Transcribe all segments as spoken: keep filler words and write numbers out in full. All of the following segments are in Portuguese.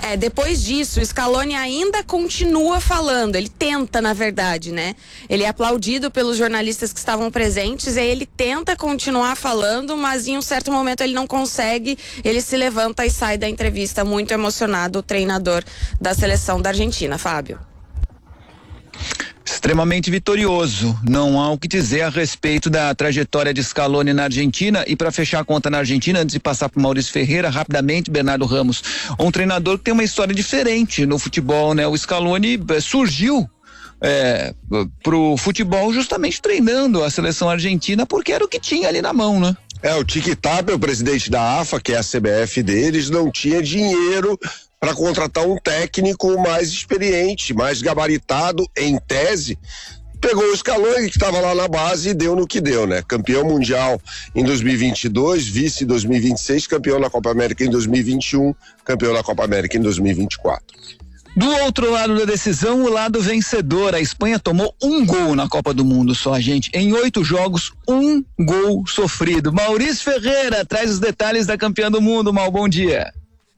É, depois disso, o Scaloni ainda continua falando, ele tenta, na verdade, né? Ele é aplaudido pelos jornalistas que estavam presentes, e aí ele tenta continuar falando, mas em um certo momento ele não consegue, ele se levanta e sai da entrevista muito emocionado, o treinador da seleção da Argentina. Fábio. Extremamente vitorioso, não há o que dizer a respeito da trajetória de Scaloni na Argentina. E para fechar a conta na Argentina, antes de passar para Maurício Ferreira, rapidamente, Bernardo Ramos, um treinador que tem uma história diferente no futebol, né? O Scaloni eh, surgiu é, pro futebol justamente treinando a seleção argentina, porque era o que tinha ali na mão, né? É, o Tiki Tapia, o presidente da A F A, que é a C B F deles, não tinha dinheiro para contratar um técnico mais experiente, mais gabaritado, em tese. Pegou o Scaloni, que estava lá na base, e deu no que deu, né? Campeão mundial em dois mil e vinte e dois, vice em dois mil e vinte e seis, campeão na Copa América em dois mil e vinte e um, campeão na Copa América em dois mil e vinte e quatro. Do outro lado da decisão, o lado vencedor. A Espanha tomou um gol na Copa do Mundo só, gente. Em oito jogos, um gol sofrido. Maurício Ferreira traz os detalhes da campeã do mundo. Mal, bom dia.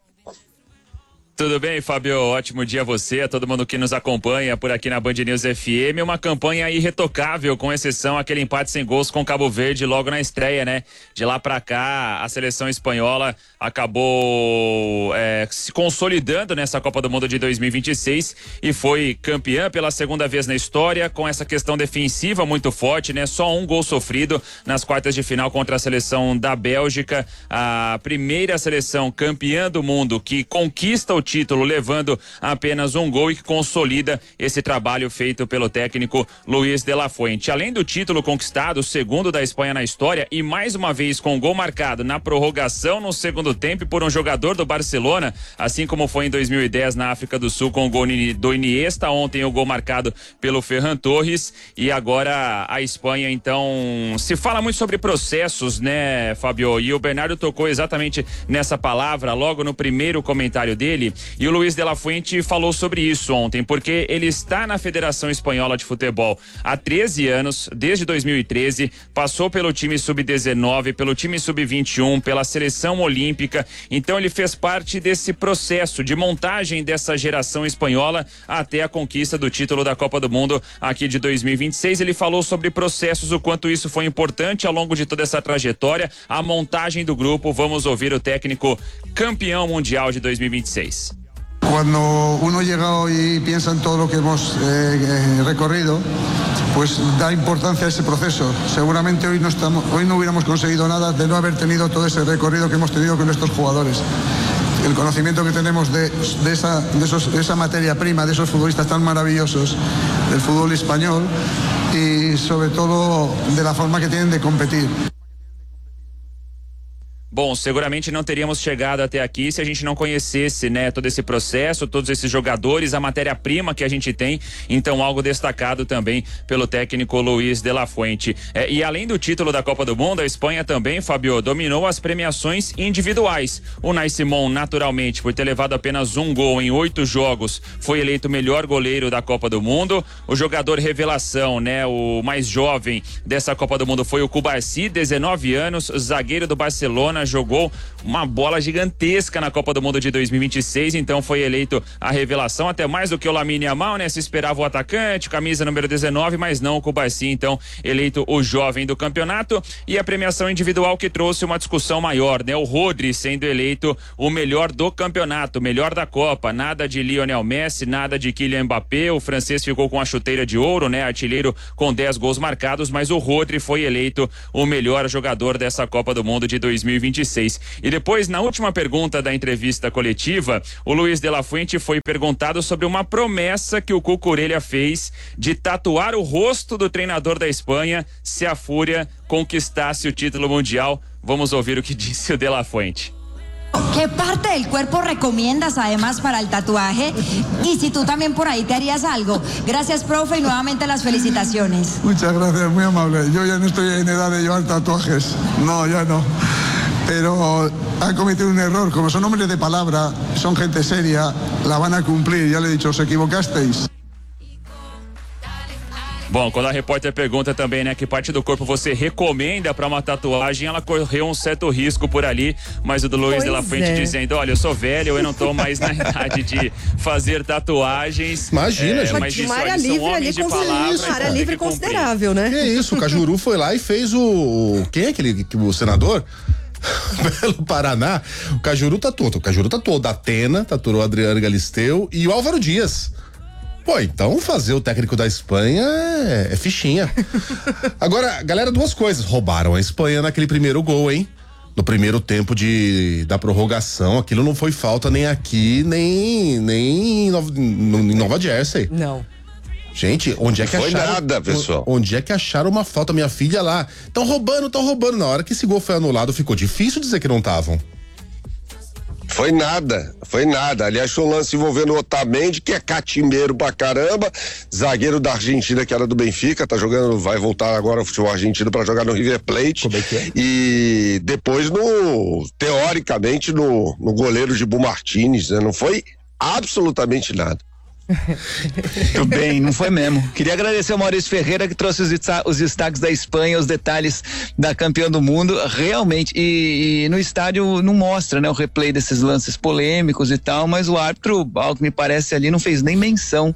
Tudo bem, Fábio? Ótimo dia a você, a todo mundo que nos acompanha por aqui na Band News F M. Uma campanha irretocável, com exceção aquele empate sem gols com Cabo Verde logo na estreia, né? De lá pra cá, a seleção espanhola acabou é, se consolidando nessa Copa do Mundo de dois mil e vinte e seis e foi campeã pela segunda vez na história, com essa questão defensiva muito forte, né? Só um gol sofrido nas quartas de final contra a seleção da Bélgica. A primeira seleção campeã do mundo que conquista o título levando apenas um gol e que consolida esse trabalho feito pelo técnico Luis de la Fuente. Além do título conquistado, o segundo da Espanha na história, e mais uma vez com gol marcado na prorrogação no segundo tempo por um jogador do Barcelona, assim como foi em dois mil e dez na África do Sul com o gol do Iniesta, ontem o gol marcado pelo Ferran Torres. E agora a Espanha, então, se fala muito sobre processos, né, Fábio? E o Bernardo tocou exatamente nessa palavra logo no primeiro comentário dele. E o Luis de la Fuente falou sobre isso ontem, porque ele está na Federação Espanhola de Futebol há treze anos, desde dois mil e treze, passou pelo time sub dezenove, pelo time sub vinte e um, pela seleção olímpica. Então ele fez parte desse processo de montagem dessa geração espanhola até a conquista do título da Copa do Mundo aqui de dois mil e vinte e seis. Ele falou sobre processos, o quanto isso foi importante ao longo de toda essa trajetória, a montagem do grupo. Vamos ouvir o técnico campeão mundial de dois mil e vinte e seis. Cuando uno llega hoy y piensa en todo lo que hemos eh, eh, recorrido, pues da importancia a ese proceso. Seguramente hoy no, estamos, hoy no hubiéramos conseguido nada de no haber tenido todo ese recorrido que hemos tenido con nuestros jugadores. El conocimiento que tenemos de, de, esa, de, esos, de esa materia prima, de esos futbolistas tan maravillosos del fútbol español, y sobre todo de la forma que tienen de competir. Bom, seguramente não teríamos chegado até aqui se a gente não conhecesse, né, todo esse processo, todos esses jogadores, a matéria-prima que a gente tem. Então, algo destacado também pelo técnico Luis de la Fuente. É, e além do título da Copa do Mundo, a Espanha também, Fábio, dominou as premiações individuais. O Unai Simón, naturalmente, por ter levado apenas um gol em oito jogos, foi eleito o melhor goleiro da Copa do Mundo. O jogador revelação, né, o mais jovem dessa Copa do Mundo foi o Cubarsí, dezenove anos, zagueiro do Barcelona, jogou uma bola gigantesca na Copa do Mundo de dois mil e vinte e seis, então foi eleito a revelação, até mais do que o Lamine Yamal, né? Se esperava o atacante, camisa número dezenove, mas não o Cubarsí, então eleito o jovem do campeonato. E a premiação individual que trouxe uma discussão maior, né? O Rodri sendo eleito o melhor do campeonato, melhor da Copa, nada de Lionel Messi, nada de Kylian Mbappé, o francês ficou com a chuteira de ouro, né? Artilheiro com dez gols marcados, mas o Rodri foi eleito o melhor jogador dessa Copa do Mundo de dois mil e vinte e seis. E depois, na última pergunta da entrevista coletiva, o Luis de la Fuente foi perguntado sobre uma promessa que o Cucurella fez de tatuar o rosto do treinador da Espanha se a Fúria conquistasse o título mundial. Vamos ouvir o que disse o de la Fuente. ¿Qué parte del cuerpo recomiendas además para el tatuaje? Y si tú también por ahí te harías algo. Gracias, profe, y nuevamente las felicitaciones. Muchas gracias, muy amable. Yo ya no estoy en edad de llevar tatuajes. No, ya no. Pero han cometido un error. Como son hombres de palabra, son gente seria, la van a cumplir. Ya le he dicho, os equivocasteis. Bom, quando a repórter pergunta também, né, que parte do corpo você recomenda para uma tatuagem, ela correu um certo risco por ali, mas o do Luiz de la Fuente é. dizendo, olha, eu sou velho, eu não tô mais na idade de fazer tatuagens. Imagina, é, gente. Mas uma área livre ali, de palavra, uma área livre considerável, né? Que isso, o Cajuru foi lá e fez o, quem é aquele, o senador? Pelo Paraná, o Cajuru tatuou, o Cajuru tatuou da Atena, tatuou o Adriano Galisteu e o Álvaro Dias. Pô, então fazer o técnico da Espanha é, é fichinha. Agora, galera, duas coisas. Roubaram a Espanha naquele primeiro gol, hein? No primeiro tempo de, da prorrogação. Aquilo não foi falta nem aqui, nem, nem em Nova, em Nova Jersey. Não. Gente, onde é que foi acharam... nada, pessoal. Onde é que acharam uma falta? Minha filha lá. Estão roubando, estão roubando. Na hora que esse gol foi anulado, ficou difícil dizer que não estavam. Foi nada, foi nada. Aliás, foi um lance envolvendo o Otamendi, que é catimbeiro pra caramba, zagueiro da Argentina, que era do Benfica, tá jogando, vai voltar agora ao futebol argentino pra jogar no River Plate. Como é que é? E depois no, teoricamente, no, no goleiro Gibu Martínez, né? Não foi absolutamente nada. Muito bem, não foi mesmo. Queria agradecer ao Maurício Ferreira que trouxe os, os destaques da Espanha, os detalhes da campeã do mundo, realmente, e, e no estádio não mostra, né, o replay desses lances polêmicos e tal, mas o árbitro, ao que me parece ali, não fez nem menção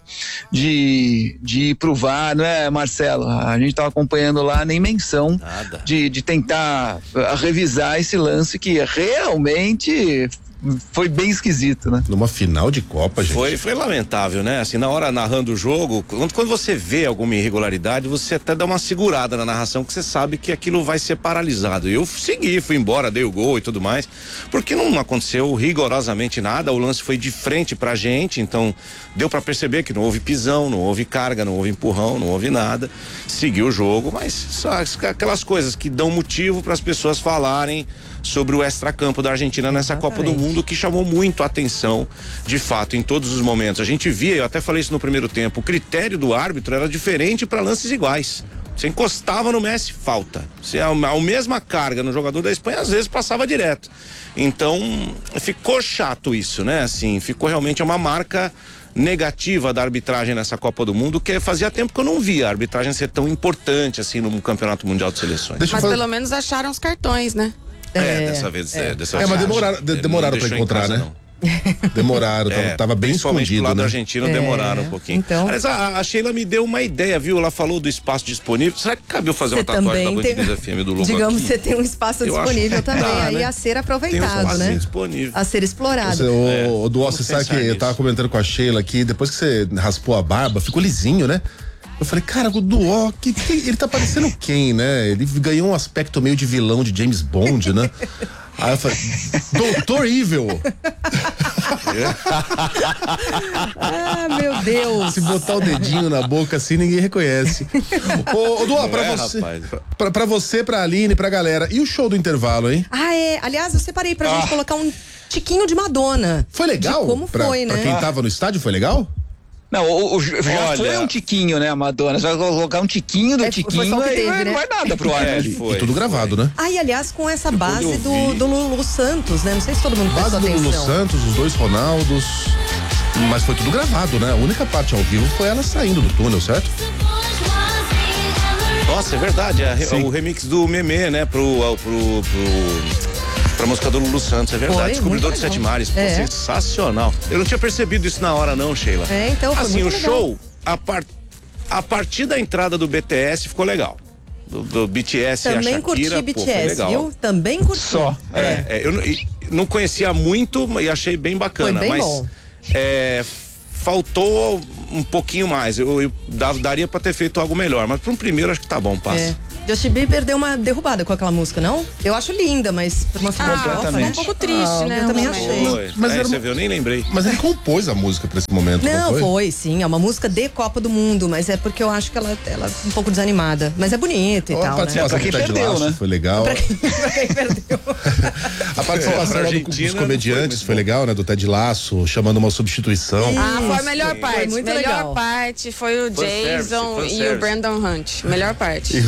de, de provar, não é, Marcelo? A gente tava acompanhando lá, nem menção de, de tentar uh, revisar esse lance que realmente foi bem esquisito, né? Numa final de Copa, gente. Foi, foi lamentável, né? Assim, na hora narrando o jogo, quando, quando você vê alguma irregularidade, você até dá uma segurada na narração, que você sabe que aquilo vai ser paralisado. Eu segui, fui embora, dei o gol e tudo mais, porque não aconteceu rigorosamente nada, o lance foi de frente pra gente, então deu pra perceber que não houve pisão, não houve carga, não houve empurrão, não houve nada. Seguiu o jogo, mas só aquelas coisas que dão motivo para as pessoas falarem sobre o extracampo da Argentina nessa Exatamente. Copa do Mundo, que chamou muito a atenção, de fato, em todos os momentos. A gente via, eu até falei isso no primeiro tempo, o critério do árbitro era diferente para lances iguais. Você encostava no Messi, falta. Se a, a mesma carga no jogador da Espanha, às vezes passava direto. Então, ficou chato isso, né? Assim, ficou realmente uma marca negativa da arbitragem nessa Copa do Mundo, que fazia tempo que eu não via a arbitragem ser tão importante assim no Campeonato Mundial de Seleções. Deixa mas fazer... pelo menos acharam os cartões, né? É, é dessa vez. É, é, dessa é mas demoraram, de, demoraram pra encontrar, casa, né? Não. Demoraram, é, tava, tava bem escondido, lado né? argentino é, demoraram um pouquinho. Então... Aliás, a, a Sheila me deu uma ideia, viu? Ela falou do espaço disponível. Será que cabe eu fazer uma tatuagem da Band News F M do Lobo? Digamos que você tem um espaço eu disponível também, dá, aí né? a ser aproveitado, um né? Disponível. A ser explorado. Você, o, é, o Duó, você sabe que nisso. Eu tava comentando com a Sheila aqui, depois que você raspou a barba, ficou lisinho, né? Eu falei, cara, o Duó, que, que, ele tá parecendo quem, né? Ele ganhou um aspecto meio de vilão de James Bond, né? Aí eu falei, doutor Evil. Ah, meu Deus. Se botar o dedinho na boca assim, ninguém reconhece. Ô, ô Duó, pra, é, você, pra, pra você, pra Aline, pra galera, e o show do intervalo, hein? Ah, é. Aliás, eu separei pra ah. gente colocar um tiquinho de Madonna. Foi legal? De como pra, foi, né? Pra quem tava no estádio, foi legal? Não, o, o, já Olha, foi um tiquinho, né, a Madonna? Você vai colocar um tiquinho do é, tiquinho e teve, né? não vai nada pro ar. É, e tudo gravado, foi. né? Ah, e aliás, com essa base do, do Lulu Santos, né? Não sei se todo mundo prestou atenção. Base do Lulu Santos, os dois Ronaldos, mas foi tudo gravado, né? A única parte ao vivo foi ela saindo do túnel, certo? Nossa, é verdade, é, o remix do Memê, né, pro... pro, pro... pra música do Lulu Santos, é verdade. Foi, Descobridor dos Sete Mares, é. Pô, sensacional. Eu não tinha percebido isso na hora não, Sheila. É, então foi assim, muito o legal. show, a, par, a partir da entrada do B T S ficou legal. Do, do B T S Também e a Shakira, curti pô, B T foi S, legal. viu? Também curti. Só. É, é. é eu não, não conhecia muito e achei bem bacana, foi bem mas bom. É, faltou um pouquinho mais. Eu, eu daria pra ter feito algo melhor, mas para um primeiro acho que tá bom, passa. É. Justin Bieber deu uma derrubada com aquela música, não? Eu acho linda, mas por uma final ah, foi um pouco triste, ah, né? Eu também achei. Foi. Mas é, era você uma... viu, eu nem lembrei. Mas ele compôs a música pra esse momento, não, não foi? foi, sim, é uma música de Copa do Mundo, mas é porque eu acho que ela, ela é um pouco desanimada, mas é bonita e a tal, né? Pra quem perdeu, né? Foi legal. Pra quem, pra quem perdeu. A participação é, do, dos comediantes foi, foi legal, né? Do Ted Lasso, chamando uma substituição. Ah, foi a melhor parte. Foi muito melhor legal. parte foi o Foi Jason service, foi e service. o Brandon Hunt. Melhor parte. E os dois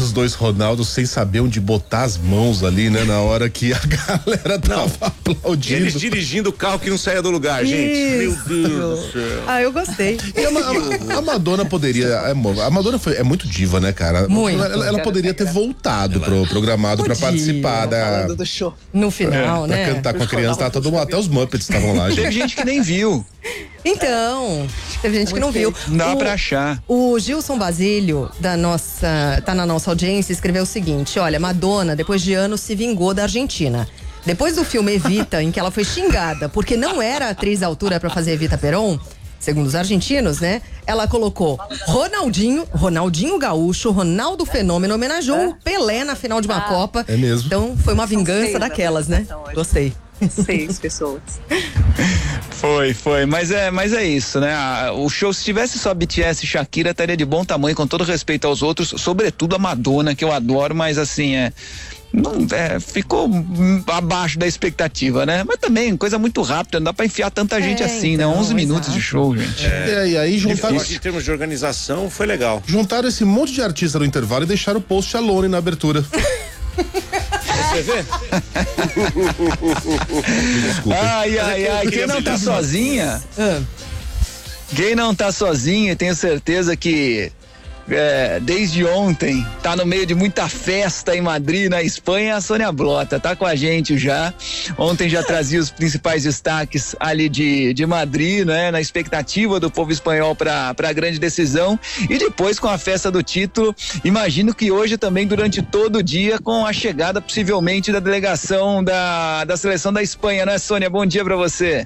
Ronaldo sem saber onde botar as mãos ali, né? Na hora que a galera tava não. aplaudindo. Eles dirigindo o carro que não saía do lugar, gente. Isso. Meu Deus do céu. Ah, eu gostei. E a, a, a Madonna poderia. A Madonna foi, é muito diva, né, cara? Muito. Ela, ela poderia ter voltado ela... pro programado Podia. pra participar da. Do show. No final, é, né? Pra cantar com a criança, tava todo mundo, até os Muppets estavam lá. Teve gente que nem viu. Então, teve gente que não viu. Não dá o, pra achar. O Gilson Basílio, da nossa, tá na nossa audiência, escreveu o seguinte: olha, Madonna, depois de anos, se vingou da Argentina. Depois do filme Evita, em que ela foi xingada porque não era atriz à altura pra fazer Evita Peron, segundo os argentinos, né? Ela colocou Ronaldinho, Ronaldinho Gaúcho, Ronaldo Fenômeno, homenageou o Pelé na final de uma ah, Copa. É mesmo. Então foi uma vingança daquelas, né? Gostei. Seis pessoas. Foi, foi, mas é, mas é isso, né? O show, se tivesse só B T S e Shakira, estaria de bom tamanho, com todo respeito aos outros, sobretudo a Madonna, que eu adoro, mas assim, é, não, é ficou abaixo da expectativa, né? Mas também, coisa muito rápida, não dá pra enfiar tanta gente é, assim, então, né? onze exato. minutos de show, gente. É, e aí juntaram. Em termos de organização, foi legal. Juntaram esse monte de artista no intervalo e deixaram o post Alone na abertura. Você vê? Ai, ai, ai, quem não tá sozinha, quem não tá sozinha, tenho certeza que é, desde ontem tá no meio de muita festa em Madrid, na Espanha, a Sônia Blota tá com a gente já. Ontem já trazia os principais destaques ali de, de Madrid, né? Na expectativa do povo espanhol para para a grande decisão, e depois com a festa do título, imagino que hoje também durante todo o dia com a chegada possivelmente da delegação da, da seleção da Espanha, né, Sônia? Bom dia para você.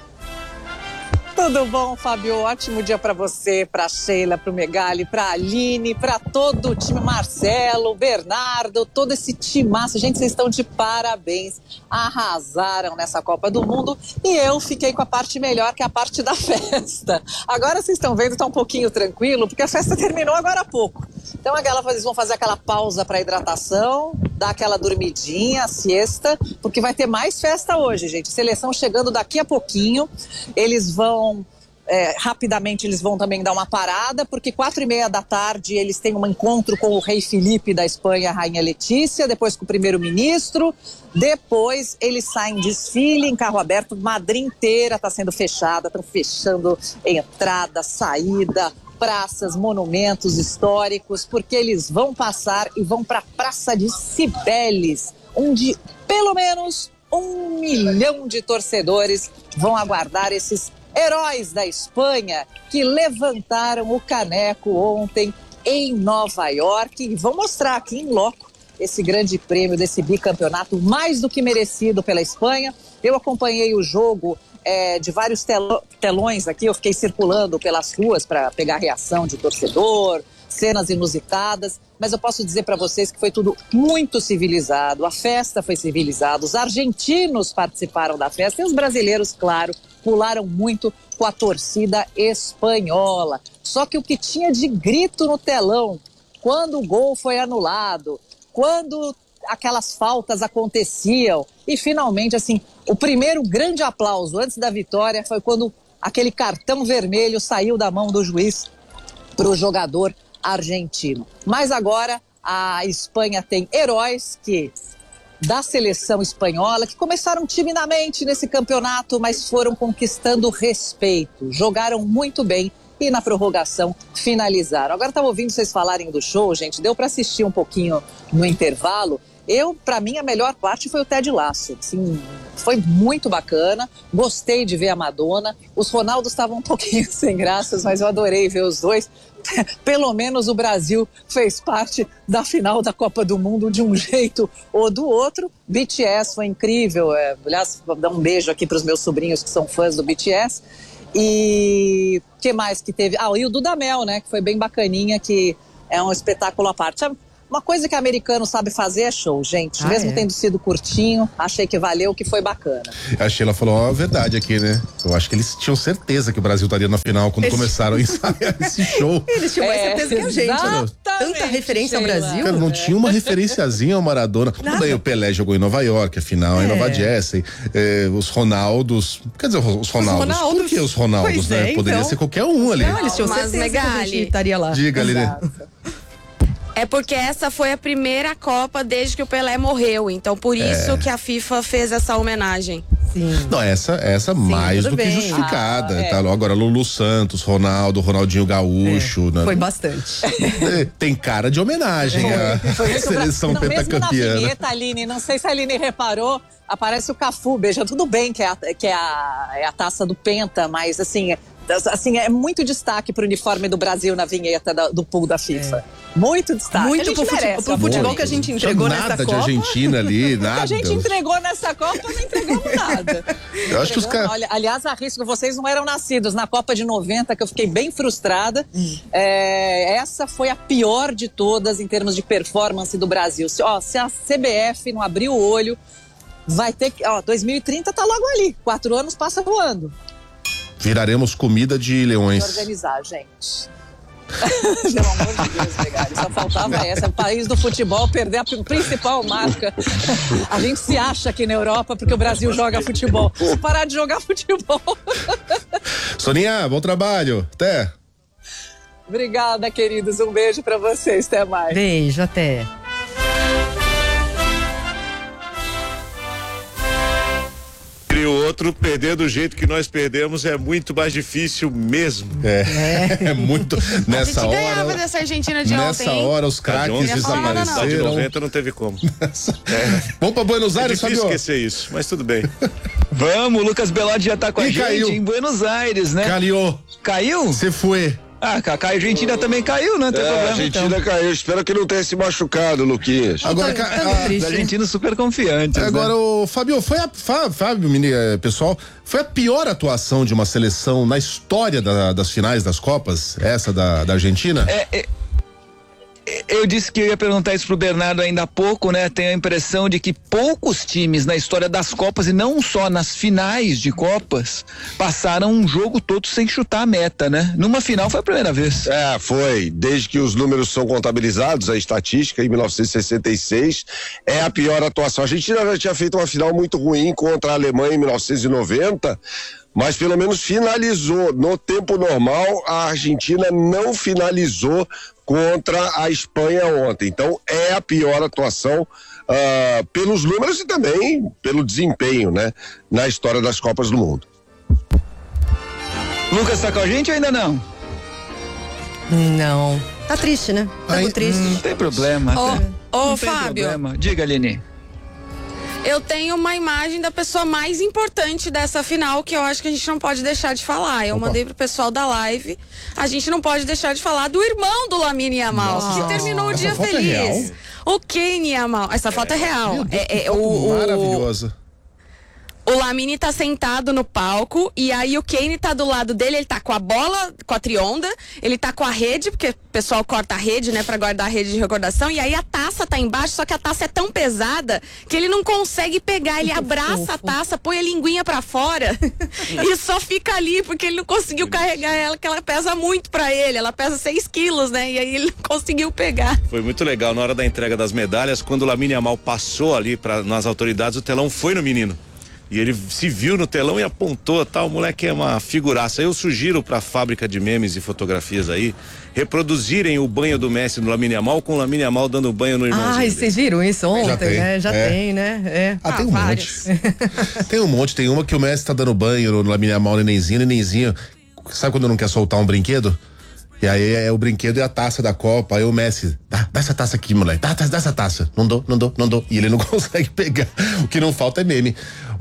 Tudo bom, Fábio? Ótimo dia para você, para Sheila, para o Megali, para Aline, para todo o time, Marcelo, Bernardo, todo esse timaço. Gente, vocês estão de parabéns. Arrasaram nessa Copa do Mundo e eu fiquei com a parte melhor, que é a parte da festa. Agora vocês estão vendo, tá um pouquinho tranquilo, porque a festa terminou agora há pouco. Então aquela, eles vão fazer aquela pausa para hidratação, dar aquela dormidinha, a siesta, porque vai ter mais festa hoje, gente. Seleção chegando daqui a pouquinho. Eles vão É, rapidamente eles vão também dar uma parada, porque quatro e meia da tarde eles têm um encontro com o rei Felipe da Espanha, a rainha Letícia, depois com o primeiro-ministro, depois eles saem em desfile em carro aberto, Madrid inteira está sendo fechada, estão fechando entrada, saída, praças, monumentos históricos, porque eles vão passar e vão para a Praça de Cibeles, onde pelo menos um milhão de torcedores vão aguardar esses heróis da Espanha que levantaram o caneco ontem em Nova York e vão mostrar aqui em loco esse grande prêmio desse bicampeonato mais do que merecido pela Espanha. Eu acompanhei o jogo é, de vários telo- telões aqui, eu fiquei circulando pelas ruas para pegar reação de torcedor, cenas inusitadas, mas eu posso dizer para vocês que foi tudo muito civilizado, a festa foi civilizada, os argentinos participaram da festa e os brasileiros, claro, pularam muito com a torcida espanhola. Só que o que tinha de grito no telão, quando o gol foi anulado, quando aquelas faltas aconteciam, e finalmente, assim, o primeiro grande aplauso antes da vitória foi quando aquele cartão vermelho saiu da mão do juiz para o jogador argentino. Mas agora a Espanha tem heróis que da seleção espanhola que começaram timidamente nesse campeonato, mas foram conquistando respeito, jogaram muito bem e na prorrogação finalizaram. Agora estava ouvindo vocês falarem do show, gente, deu para assistir um pouquinho no intervalo. Eu, para mim, a melhor parte foi o Ted Lasso. Assim, foi muito bacana. Gostei de ver a Madonna. Os Ronaldos estavam um pouquinho sem graças, mas eu adorei ver os dois. Pelo menos o Brasil fez parte da final da Copa do Mundo de um jeito ou do outro. B T S foi incrível. É, aliás, vou dar um beijo aqui para os meus sobrinhos que são fãs do B T S. E o que mais que teve? Ah, e o Dudamel, né? Que foi bem bacaninha, que é um espetáculo à parte. Uma coisa que americano sabe fazer é show, gente. Ah, Mesmo é? tendo sido curtinho, achei que valeu, que foi bacana. A Sheila falou a verdade aqui, né? Eu acho que eles tinham certeza que o Brasil estaria na final quando Esse... começar a ensaiar esse show. Eles tinham mais É, certeza que a gente, né? Tanta referência ao Sheila. Brasil. Cara, não É. tinha uma referenciazinha ao Maradona. Tudo Nada. bem, o Pelé jogou em Nova York, a final é. em Nova Jersey. É, os Ronaldos. Quer dizer, os Ronaldos. Ronaldos. Por que os Ronaldos, Pois né? é, Poderia então. ser qualquer um ali. Não, eles tinham Mas, certeza que a gente Megali, estaria lá. Diga ali, né? É porque essa foi a primeira Copa desde que o Pelé morreu, então por isso É. que a FIFA fez essa homenagem. Sim. Não, essa, essa mais tudo do que bem. justificada. Ah, é. Tá? Agora, Lulu Santos, Ronaldo, Ronaldinho Gaúcho. né? Foi bastante. Tem cara de homenagem à Foi isso, seleção não, mesmo na pentacampeã. né? vinheta, Aline, não sei se a Aline reparou, aparece o Cafu, beija, tudo bem que é a, que é a, é a taça do Penta, mas assim, é, assim, é muito destaque pro uniforme do Brasil na vinheta da, do pool da FIFA. Muito destaque. A Muito gente pro futebol, merece, pro né? futebol que a gente entregou nada nessa de Copa. Argentina ali, O que nada. a gente entregou nessa Copa, não entregamos nada. Eu acho que os Entregamos- caras. Olha, aliás, arrisco, vocês não eram nascidos na Copa de noventa, que eu fiquei bem frustrada. É, essa foi a pior de todas em termos de performance do Brasil. Se, ó, se a C B F não abrir o olho, vai ter que. Ó, dois mil e trinta tá logo ali. Quatro anos passa voando. Viraremos comida de De leões. organizar, gente. Pelo amor de Deus, Megali, só faltava essa. O país do futebol perder a principal marca. A gente se acha aqui na Europa porque o Brasil joga futebol. Se parar de jogar futebol. Soninha, bom trabalho. Até. Obrigada, queridos. Um beijo pra vocês. Até mais. Beijo, até. E o outro, perder do jeito que nós perdemos é muito mais difícil mesmo. É, é muito. A Nessa gente ganhava hora. dessa Argentina de Nessa ontem, hein? hora os Tá de craques onze, falar nada, não. Tá de desapareceram. noventa não teve como. Vamos pra Buenos É Aires, difícil Fabio? esquecer isso, mas tudo bem. Vamos, o Lucas Belodi já tá com a Ih, gente caiu. em Buenos Aires, né? Caliou. Caiu? Você foi. Ah, a a Argentina também caiu, não tem É, a problema. Argentina então. caiu. Espero que não tenha se machucado, Luquinhas. Agora, Tá- ca- tá a- triste. Os argentinos super confiantes. Agora, né? o Fábio, foi a Fá- Fábio, meni- eh, pessoal, foi a pior atuação de uma seleção na história da- das finais das Copas, essa da, da Argentina? É, é, eu disse que eu ia perguntar isso pro Bernardo ainda há pouco, né? Tenho a impressão de que poucos times na história das Copas e não só nas finais de Copas passaram um jogo todo sem chutar a meta, né? Numa final foi a primeira vez. É, foi. Desde que os números são contabilizados, a estatística, em mil novecentos e sessenta e seis, é a pior atuação. A Argentina já tinha feito uma final muito ruim contra a Alemanha em mil novecentos e noventa, mas pelo menos finalizou. No tempo normal, a Argentina não finalizou contra a Espanha ontem. Então, é a pior atuação ah, pelos números e também pelo desempenho, né, na história das Copas do Mundo. Lucas tá com a gente ou ainda não? Não. Tá triste, né? Tá Ai, muito triste. Não tem problema. Ô, tem- ô, não tem Fábio, problema. Diga, Aline. eu tenho uma imagem da pessoa mais importante dessa final que eu acho que a gente não pode deixar de falar. Eu Opa. mandei pro pessoal da live. A gente não pode deixar de falar do irmão do Lamine Yamal, Nossa. que terminou o Essa dia foto é feliz. real? O Kane Yamal. Essa foto é real. Meu Deus, É, que é, foto o, o, maravilhosa. o Lamine tá sentado no palco e aí o Kane tá do lado dele, ele tá com a bola, com a trionda, ele tá com a rede, porque o pessoal corta a rede, né, pra guardar a rede de recordação, e aí a taça tá embaixo, só que a taça é tão pesada que ele não consegue pegar, ele abraça a taça, põe a linguinha pra fora e só fica ali, porque ele não conseguiu carregar ela, que ela pesa muito pra ele, ela pesa seis quilos, né, e aí ele não conseguiu pegar. Foi muito legal na hora da entrega das medalhas, quando o Lamine Yamal passou ali pra, nas autoridades, o telão foi no menino. E ele se viu no telão e apontou, tal, o moleque é uma figuraça. Eu sugiro pra fábrica de memes e fotografias aí, reproduzirem o banho do Messi no Lamine Yamal com o Lamine Yamal dando banho no irmãozinho Ai, dele. vocês viram isso ontem, Já tem, né? Já é. tem, né? É. Ah, tem um vários. monte. Tem um monte. Tem uma que o Messi tá dando banho no Lamine Yamal, nenenzinho, nenenzinho. Sabe quando não quer soltar um brinquedo? E aí é o brinquedo e a taça da Copa. Aí o Messi, dá, dá essa taça aqui, moleque. Dá, dá, dá essa taça. Não dou, não dou, não dou. E ele não consegue pegar. O que não falta é meme.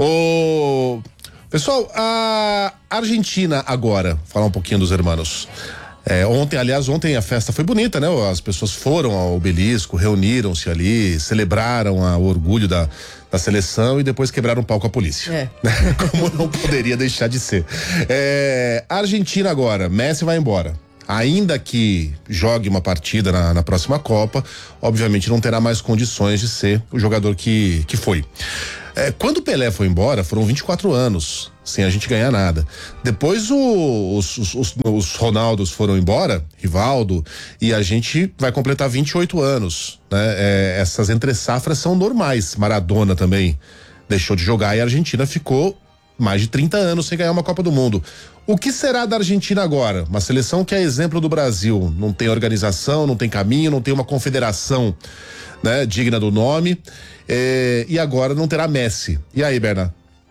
Ô, pessoal, a Argentina agora, falar um pouquinho dos hermanos. É, ontem, aliás, ontem a festa foi bonita, né? As pessoas foram ao obelisco, reuniram-se ali, celebraram a, o orgulho da, da seleção e depois quebraram o pau com a polícia. É. Como não poderia deixar de ser. É, a Argentina agora, Messi vai embora. Ainda que jogue uma partida na, na próxima Copa, obviamente não terá mais condições de ser o jogador que, que foi. É, quando o Pelé foi embora, foram vinte e quatro anos, sem a gente ganhar nada. Depois o, os, os, os, os Ronaldos foram embora, Rivaldo, e a gente vai completar vinte e oito anos. Né? É, essas entre-safras são normais. Maradona também deixou de jogar e a Argentina ficou mais de trinta anos sem ganhar uma Copa do Mundo. O que será da Argentina agora? Uma seleção que é exemplo do Brasil. Não tem organização, não tem caminho, não tem uma confederação, né, digna do nome. É, e agora não terá Messi. E aí, Bernardo?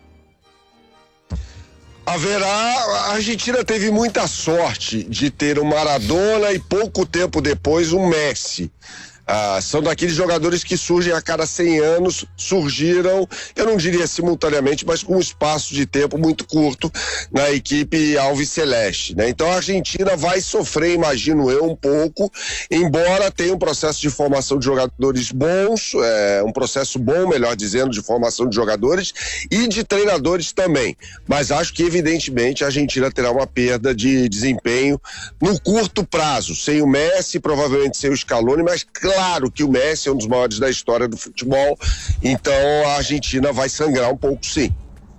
Haverá, a Argentina teve muita sorte de ter o Maradona e pouco tempo depois o Messi. Ah, são daqueles jogadores que surgem a cada cem anos, surgiram, eu não diria simultaneamente, mas com um espaço de tempo muito curto na equipe alviceleste, né? Então a Argentina vai sofrer, imagino eu, um pouco, embora tenha um processo de formação de jogadores bons, é, um processo bom, melhor dizendo, de formação de jogadores e de treinadores também. Mas acho que, evidentemente, a Argentina terá uma perda de desempenho no curto prazo, sem o Messi, provavelmente sem o Scaloni, mas claro Claro que o Messi é um dos maiores da história do futebol, então a Argentina vai sangrar um pouco, sim.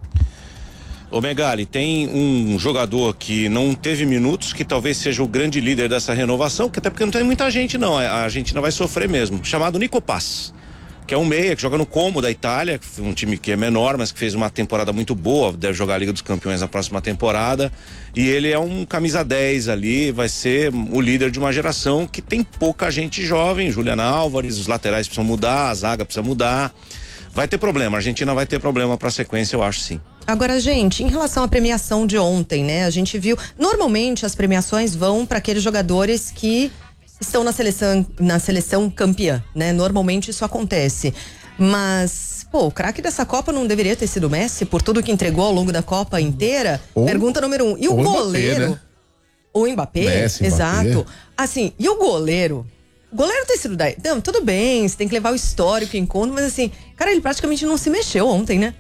Ô Megali, tem um jogador que não teve minutos, que talvez seja o grande líder dessa renovação, que até porque não tem muita gente não, a Argentina vai sofrer mesmo, chamado Nico Paz, que é um meia que joga no Como da Itália, um time que é menor, mas que fez uma temporada muito boa, deve jogar a Liga dos Campeões na próxima temporada, e ele é um camisa dez ali, vai ser o líder de uma geração que tem pouca gente jovem, Juliana Álvares, os laterais precisam mudar, a zaga precisa mudar, vai ter problema, a Argentina vai ter problema pra sequência, eu acho, sim. Agora, gente, em relação à premiação de ontem, né, a gente viu, normalmente as premiações vão para aqueles jogadores que estão na seleção, na seleção campeã, né? Normalmente isso acontece. Mas, pô, o craque dessa Copa não deveria ter sido o Messi por tudo que entregou ao longo da Copa inteira? Ou, Pergunta número um. E o goleiro? Mbappé, né? O Mbappé, Messi, exato. Mbappé. Assim, e o goleiro? O goleiro ter sido daí. Não, tudo bem, você tem que levar o histórico em conta, mas assim, cara, ele praticamente não se mexeu ontem, né?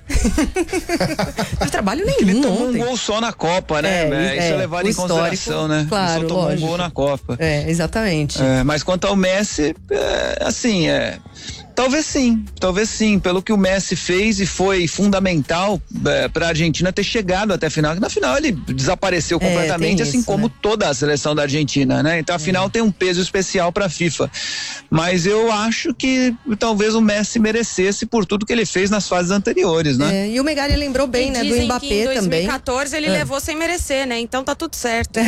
Não teve trabalho nenhum. Ele tomou ontem. um gol só na Copa, né? É, é, isso é levado em consideração, né? Claro, ele só tomou lógico. um gol na Copa. É, exatamente. É, mas quanto ao Messi, é, assim, é. Talvez sim, talvez sim, pelo que o Messi fez e foi fundamental é, para a Argentina ter chegado até a final, que na final ele desapareceu é, completamente, assim isso, como né? toda a seleção da Argentina, né? Então a é. final tem um peso especial para a FIFA, mas eu acho que talvez o Messi merecesse por tudo que ele fez nas fases anteriores, né? É, e o Megali lembrou bem, e né, do Mbappé também. Em dois mil e quatorze também. ele é. levou sem merecer, né? Então tá tudo certo.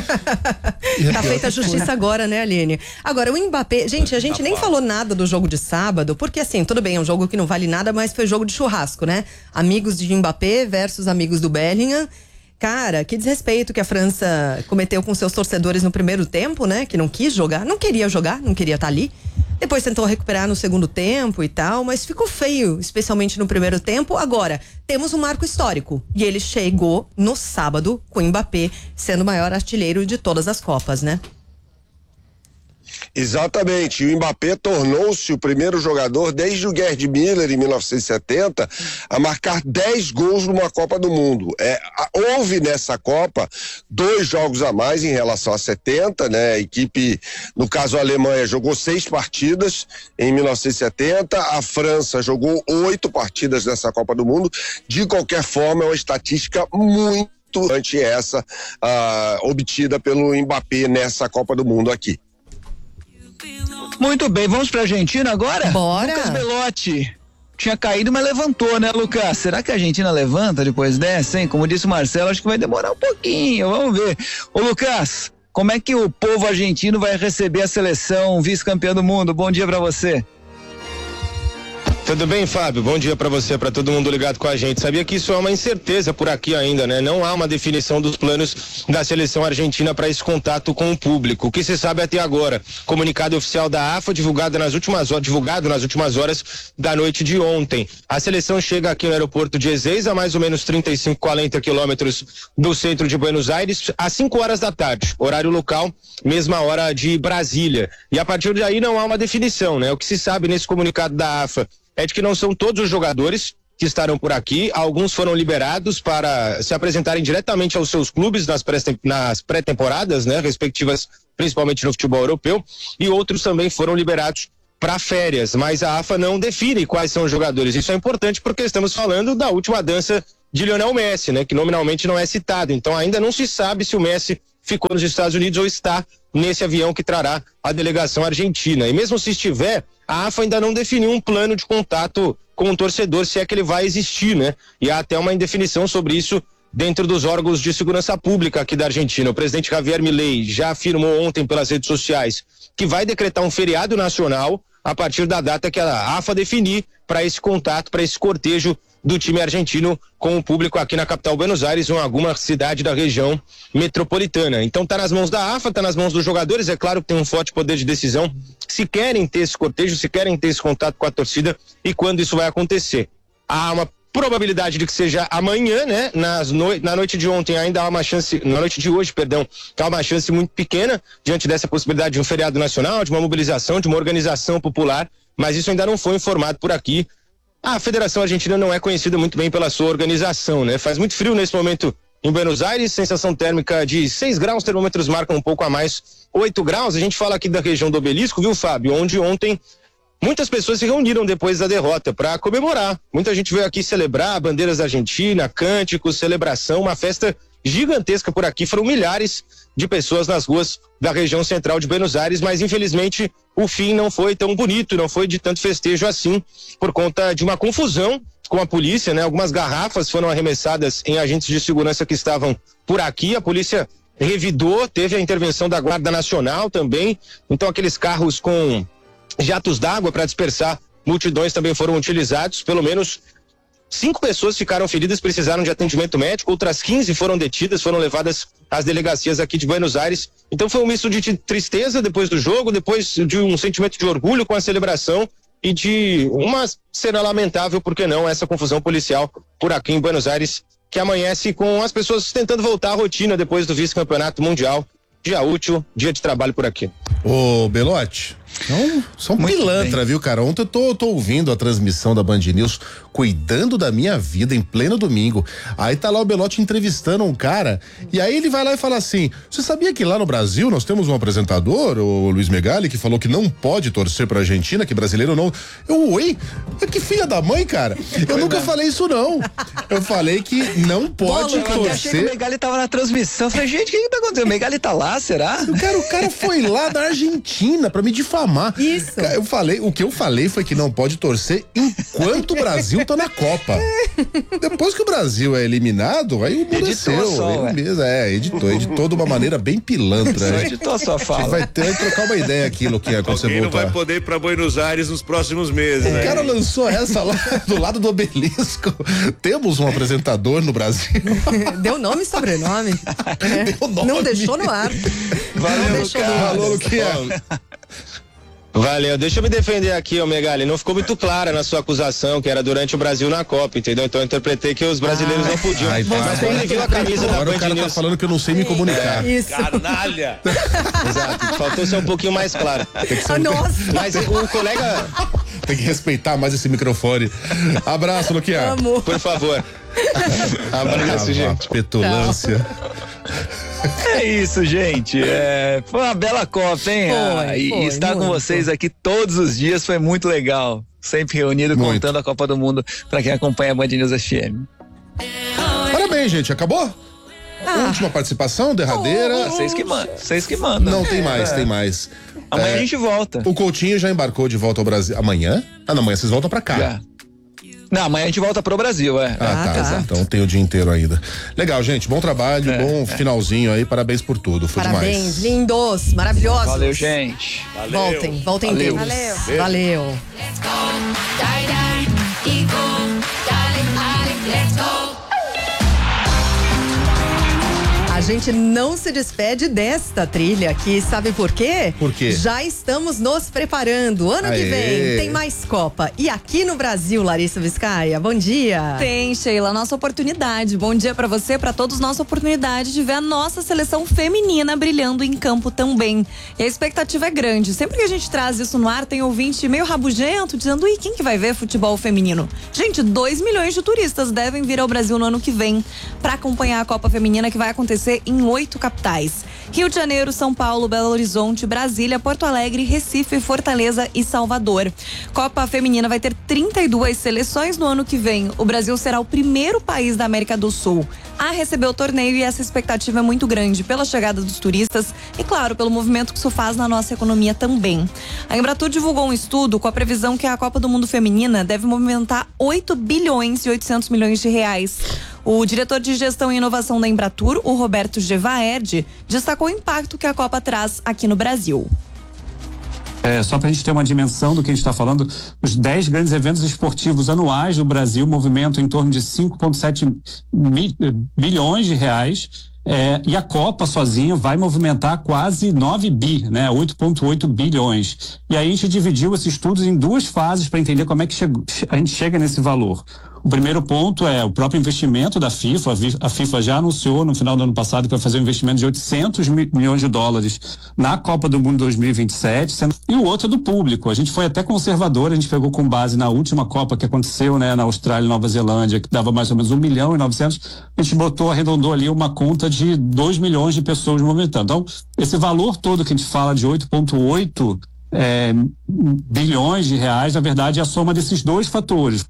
Tá feita a justiça agora, né, Aline? Agora, o Mbappé, gente, a gente nem falou nada do jogo de sábado, porque assim, tudo bem, é um jogo que não vale nada, mas foi jogo de churrasco, né? Amigos de Mbappé versus amigos do Bellingham. Cara, que desrespeito que a França cometeu com seus torcedores no primeiro tempo, né? Que não quis jogar, não queria jogar, não queria estar ali. Depois tentou recuperar no segundo tempo e tal, mas ficou feio, especialmente no primeiro tempo. Agora, temos um marco histórico. E ele chegou no sábado com o Mbappé sendo o maior artilheiro de todas as Copas, né? Exatamente, o Mbappé tornou-se o primeiro jogador desde o Gerd Müller em mil novecentos e setenta a marcar dez gols numa Copa do Mundo. É, houve nessa Copa dois jogos a mais em relação a setenta, né? A equipe, no caso a Alemanha, jogou seis partidas em mil novecentos e setenta, a França jogou oito partidas nessa Copa do Mundo. De qualquer forma, é uma estatística muito ante essa uh, obtida pelo Mbappé nessa Copa do Mundo aqui. Muito bem, vamos pra Argentina agora? Bora! Lucas Belotti tinha caído, mas levantou, né, Lucas? Será que a Argentina levanta depois dessa, hein? Como disse o Marcelo, acho que vai demorar um pouquinho, vamos ver. Ô, Lucas, como é que o povo argentino vai receber a seleção vice-campeã do mundo? Bom dia pra você. Tudo bem, Fábio? Bom dia para você, para todo mundo ligado com a gente. Sabia que isso é uma incerteza por aqui ainda, né? Não há uma definição dos planos da seleção argentina para esse contato com o público. O que se sabe até agora? Comunicado oficial da A F A divulgado nas últimas horas, divulgado nas últimas horas da noite de ontem. A seleção chega aqui no aeroporto de Ezeiza, a mais ou menos trinta e cinco, quarenta quilômetros do centro de Buenos Aires, às cinco horas da tarde, horário local, mesma hora de Brasília. E a partir daí não há uma definição, né? O que se sabe nesse comunicado da A F A é de que não são todos os jogadores que estarão por aqui, alguns foram liberados para se apresentarem diretamente aos seus clubes nas, pré, nas pré-temporadas, né, respectivas, principalmente no futebol europeu, e outros também foram liberados para férias, mas a A F A não define quais são os jogadores. Isso é importante porque estamos falando da última dança de Lionel Messi, né, que nominalmente não é citado, então ainda não se sabe se o Messi ficou nos Estados Unidos ou está nesse avião que trará a delegação argentina. E mesmo se estiver, a A F A ainda não definiu um plano de contato com o torcedor, se é que ele vai existir, né? E há até uma indefinição sobre isso dentro dos órgãos de segurança pública aqui da Argentina. O presidente Javier Milei já afirmou ontem pelas redes sociais que vai decretar um feriado nacional a partir da data que a AFA definir para esse contato, para esse cortejo do time argentino com o público aqui na capital Buenos Aires ou em alguma cidade da região metropolitana. Então tá nas mãos da AFA, tá nas mãos dos jogadores, é claro que tem um forte poder de decisão se querem ter esse cortejo, se querem ter esse contato com a torcida e quando isso vai acontecer. Há uma probabilidade de que seja amanhã, né? Nas no... Na noite de ontem ainda há uma chance, na noite de hoje, perdão, há uma chance muito pequena diante dessa possibilidade de um feriado nacional, de uma mobilização, de uma organização popular, mas isso ainda não foi informado por aqui. A Federação Argentina não é conhecida muito bem pela sua organização, né? Faz muito frio nesse momento em Buenos Aires, sensação térmica de seis graus, termômetros marcam um pouco a mais, oito graus. A gente fala aqui da região do Obelisco, viu, Fábio? Onde ontem muitas pessoas se reuniram depois da derrota para comemorar. Muita gente veio aqui celebrar bandeiras da Argentina, cânticos, celebração, uma festa gigantesca por aqui. Foram milhares de pessoas nas ruas da região central de Buenos Aires, mas infelizmente o fim não foi tão bonito, não foi de tanto festejo assim, por conta de uma confusão com a polícia, né? Algumas garrafas foram arremessadas em agentes de segurança que estavam por aqui. A polícia revidou, teve a intervenção da Guarda Nacional também. Então aqueles carros com jatos d'água para dispersar multidões também foram utilizados. Pelo menos cinco pessoas ficaram feridas, precisaram de atendimento médico, outras quinze foram detidas, foram levadas às delegacias aqui de Buenos Aires. Então foi um misto de tristeza depois do jogo, depois de um sentimento de orgulho com a celebração e de uma cena lamentável, por que não, essa confusão policial por aqui em Buenos Aires, que amanhece com as pessoas tentando voltar à rotina depois do vice-campeonato mundial. Dia útil, dia de trabalho por aqui. Ô, Belotti, são, são pilantra, bem. Viu, cara? Ontem eu tô, tô ouvindo a transmissão da Band News, cuidando da minha vida em pleno domingo. Aí tá lá o Belotti entrevistando um cara, e aí ele vai lá e fala assim: você sabia que lá no Brasil nós temos um apresentador, o Luiz Megali, que falou que não pode torcer pra Argentina, que brasileiro não. Eu, oi? Que filha da mãe, cara. Eu nunca falei isso, não. Eu falei que não pode Bola, torcer. Eu achei que o Megali tava na transmissão. Eu falei, gente, o que que tá acontecendo? O Megali tá lá, será? O cara, o cara foi lá da Argentina pra me difamar. Isso. Eu falei, o que eu falei foi que não pode torcer enquanto o Brasil tá na Copa. Depois que o Brasil é eliminado, aí o mundo é seu. Só, ele mesmo, é, editou, editou de uma maneira bem pilantra. Só editou a sua fala. Vai ter que trocar uma ideia aqui, Luquinha, quando você voltar. Alguém não vai poder ir pra Buenos Aires nos próximos meses, O né? cara lançou essa lá do lado do Obelisco. Temos um apresentador no Brasil. Deu nome e sobrenome. É. Deu nome. Não deixou no ar. Valeu, Não deixou no ar. Falou, Luquinha. Valeu, deixa eu me defender aqui, ô Megali, não ficou muito clara na sua acusação que era durante o Brasil na Copa, entendeu? Então eu interpretei que os brasileiros ah, não podiam. Ai, mas quando ele viu a camisa da Agora Band o cara News... tá falando que eu não sei me comunicar. Isso. Canalha! Exato, faltou ser um pouquinho mais claro. Ah, nossa. Mas o colega... Tem que respeitar mais esse microfone. Abraço, Luquinha. Amor. Por favor. Abraço, Ah, gente. Petulância. É isso, gente. É, foi uma bela Copa, hein? Foi, Ah, e foi, estar com muito. vocês aqui todos os dias foi muito legal. Sempre reunido, Muito. contando a Copa do Mundo para quem acompanha a Band News F M. Parabéns, gente. Acabou? Ah. Última participação, derradeira. Vocês que mandam. Vocês que mandam. Não, tem mais, É. tem mais. Amanhã É, a gente volta. O Coutinho já embarcou de volta ao Brasil. Amanhã? Ah, não, amanhã vocês voltam pra cá. Já. Não, amanhã a gente volta pro Brasil, é. Ah, Ah, tá. tá. Então tem o dia inteiro ainda. Legal, gente. Bom trabalho, É, bom finalzinho aí. Parabéns por tudo. Foi Parabéns, demais. lindos, maravilhosos. Valeu, gente. Voltem, voltem Valeu. todos. Valeu. Valeu. A gente não se despede desta trilha aqui, sabe por quê? Por quê? Já estamos nos preparando. Ano Aê. que vem tem mais Copa. E aqui no Brasil, Larissa Vizcaia, bom dia. Tem, Sheila, nossa oportunidade. Bom dia pra você, pra todos, nossa oportunidade de ver a nossa seleção feminina brilhando em campo também. E a expectativa é grande. Sempre que a gente traz isso no ar, tem ouvinte meio rabugento, dizendo, e quem que vai ver futebol feminino? Gente, dois milhões de turistas devem vir ao Brasil no ano que vem pra acompanhar a Copa Feminina, que vai acontecer em oito capitais. Rio de Janeiro, São Paulo, Belo Horizonte, Brasília, Porto Alegre, Recife, Fortaleza e Salvador. Copa Feminina vai ter trinta e duas seleções no ano que vem. O Brasil será o primeiro país da América do Sul a receber o torneio e essa expectativa é muito grande pela chegada dos turistas e, claro, pelo movimento que isso faz na nossa economia também. A Embratur divulgou um estudo com a previsão que a Copa do Mundo Feminina deve movimentar oito bilhões e oitocentos milhões de reais. O diretor de gestão e inovação da Embratur, o Roberto Gevaerd, destacou o impacto que a Copa traz aqui no Brasil. É, só para a gente ter uma dimensão do que a gente está falando, os dez grandes eventos esportivos anuais do Brasil movimentam em torno de cinco vírgula sete bilhões de reais. É, e a Copa sozinha vai movimentar quase nove bi, né? oito vírgula oito bilhões. E aí a gente dividiu esses estudos em duas fases para entender como é que chega, a gente chega nesse valor. O primeiro ponto é o próprio investimento da FIFA. A FIFA já anunciou no final do ano passado que vai fazer um investimento de oitocentos milhões de dólares na Copa do Mundo dois mil e vinte e sete. Sendo... E o outro é do público. A gente foi até conservador, a gente pegou com base na última Copa que aconteceu, né, na Austrália e Nova Zelândia, que dava mais ou menos um milhão e novecentos. A gente botou, arredondou ali uma conta de dois milhões de pessoas movimentando. Então, esse valor todo que a gente fala de oito vírgula oito é, bilhões de reais, na verdade, é a soma desses dois fatores.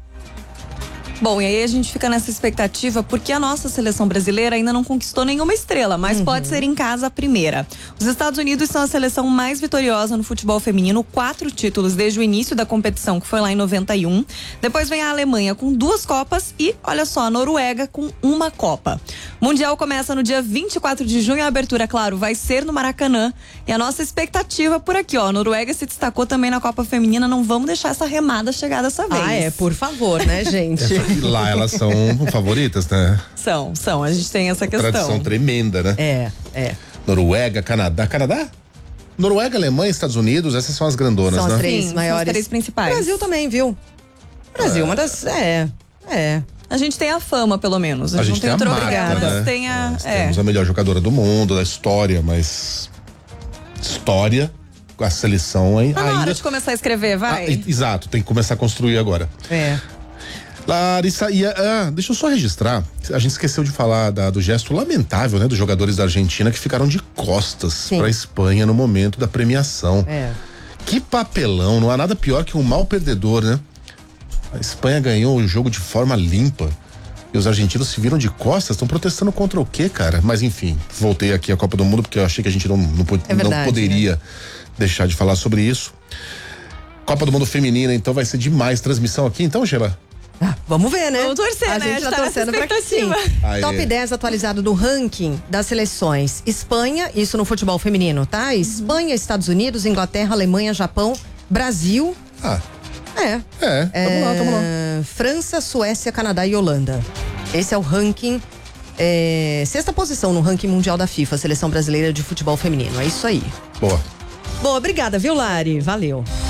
Bom, e aí a gente fica nessa expectativa porque a nossa seleção brasileira ainda não conquistou nenhuma estrela, mas uhum. pode ser em casa a primeira. Os Estados Unidos são a seleção mais vitoriosa no futebol feminino, quatro títulos desde o início da competição, que foi lá em noventa e um. Depois vem a Alemanha com duas Copas e, olha só, a Noruega com uma Copa. O Mundial começa no dia vinte e quatro de junho, a abertura, claro, vai ser no Maracanã. E a nossa expectativa por aqui, ó, a Noruega se destacou também na Copa Feminina, não vamos deixar essa remada chegar dessa vez. Ah, é, por favor, né, gente? Lá elas são favoritas, né? São, são. A gente tem essa questão. Tradição tremenda, né? É, é. Noruega, Canadá. Canadá? Noruega, Alemanha, Estados Unidos, essas são as grandonas, são né? As três Sim, maiores. São as três principais. Brasil também, viu? Brasil, é. uma das. É, é. A gente tem a fama, pelo menos. A, a gente, gente não tem tem a obrigada. marca, né? Tem a, Nós é. temos a melhor jogadora do mundo, da história, mas história, a seleção aí. Tá na ainda... hora de começar a escrever, vai. Ah, exato, tem que começar a construir agora. É. Larissa, e, ah, deixa eu só registrar, a gente esqueceu de falar da, do gesto lamentável, né, dos jogadores da Argentina que ficaram de costas para a Espanha no momento da premiação. É. Que papelão, não há nada pior que um mau perdedor, né? A Espanha ganhou o jogo de forma limpa e os argentinos se viram de costas, estão protestando contra o quê, cara? Mas enfim, voltei aqui à Copa do Mundo porque eu achei que a gente não, não, é verdade, não poderia né? deixar de falar sobre isso. Copa do Mundo Feminina, então vai ser demais transmissão aqui, então, Sheila? Ah, vamos ver, né? Vamos torcer, a né? gente A tá, gente tá torcendo pra que sim. Aê. Top dez atualizado do ranking das seleções. Espanha, isso no futebol feminino, tá? Espanha, Estados Unidos, Inglaterra, Alemanha, Japão, Brasil. Ah. É. É, tamo lá, tamo lá. França, Suécia, Canadá e Holanda. Esse é o ranking. É, sexta posição no ranking mundial da FIFA, seleção brasileira de futebol feminino. É isso aí. Boa. Boa, obrigada, viu, Lari? Valeu.